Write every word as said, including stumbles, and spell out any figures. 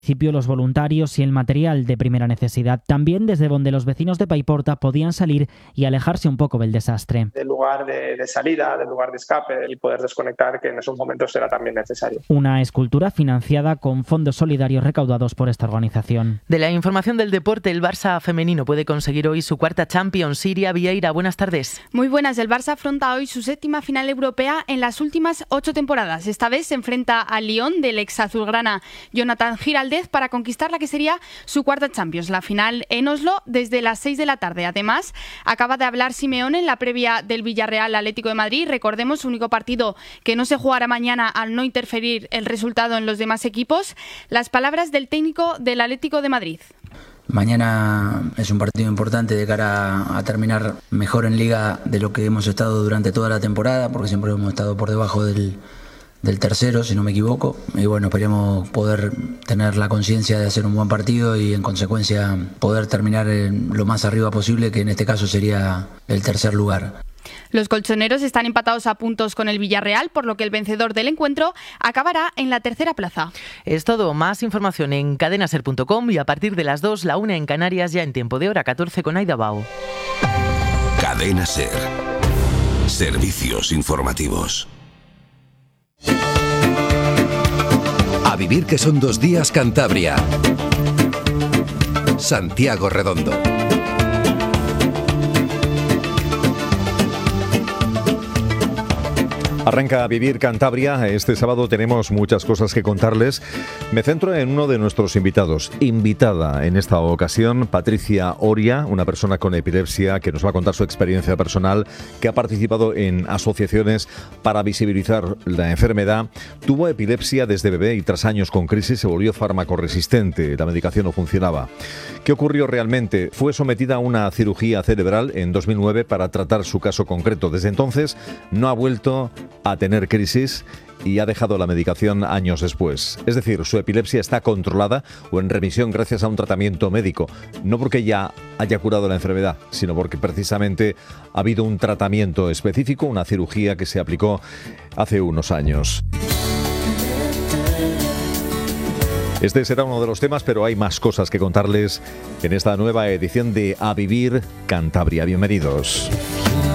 Los voluntarios y el material de primera necesidad. También desde donde los vecinos de Paiporta podían salir y alejarse un poco del desastre. Del lugar de, de salida, del lugar de escape y poder desconectar, que en esos momentos será también necesario. Una escultura financiada con fondos solidarios recaudados por esta organización. De la información del deporte, el Barça femenino puede conseguir hoy su cuarta Champions. Siria Vieira, buenas tardes. Muy buenas. El Barça afronta hoy su séptima final europea en las últimas ocho temporadas. Esta vez se enfrenta al Lyon del ex azulgrana Jonathan Giraldez para conquistar la que sería su cuarta Champions. La final en Oslo desde las seis de la tarde. Además, acaba de hablar Simeone en la previa del Villarreal Atlético de Madrid. Recordemos, único partido que no se jugará mañana al no interferir el resultado en los demás equipos. Las palabras del técnico del Atlético de Madrid. Mañana es un partido importante de cara a terminar mejor en Liga de lo que hemos estado durante toda la temporada, porque siempre hemos estado por debajo del del tercero, si no me equivoco, y bueno, esperemos poder tener la conciencia de hacer un buen partido y en consecuencia poder terminar lo más arriba posible, que en este caso sería el tercer lugar. Los colchoneros están empatados a puntos con el Villarreal, por lo que el vencedor del encuentro acabará en la tercera plaza. Es todo. Más información en cadena ser punto com y a partir de las dos, la una en Canarias, ya en tiempo de hora catorce con Aida Bao. Cadena Ser. Servicios informativos. A vivir, que son dos días Cantabria. Santiago Redondo. Arranca A Vivir Cantabria. Este sábado tenemos muchas cosas que contarles. Me centro en uno de nuestros invitados. Invitada en esta ocasión, Patricia Oria, una persona con epilepsia que nos va a contar su experiencia personal, que ha participado en asociaciones para visibilizar la enfermedad. Tuvo epilepsia desde bebé y tras años con crisis se volvió fármaco-resistente. La medicación no funcionaba. ¿Qué ocurrió realmente? Fue sometida a una cirugía cerebral en dos mil nueve para tratar su caso concreto. Desde entonces no ha vuelto a tener crisis y ha dejado la medicación años después. Es decir, su epilepsia está controlada o en remisión gracias a un tratamiento médico. No porque ya haya curado la enfermedad, sino porque precisamente ha habido un tratamiento específico, una cirugía que se aplicó hace unos años. Este será uno de los temas, pero hay más cosas que contarles en esta nueva edición de A Vivir Cantabria. Bienvenidos.